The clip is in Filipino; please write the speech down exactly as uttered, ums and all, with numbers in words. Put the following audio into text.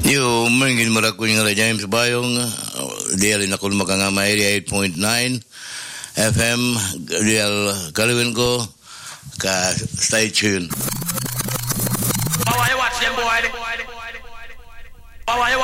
Yo, mungkin marakuin nga James Bayong, dialin ako makangama area eight point nine F M, dial kalawin ko, ka stay tuned. How you watch them boy? How you watch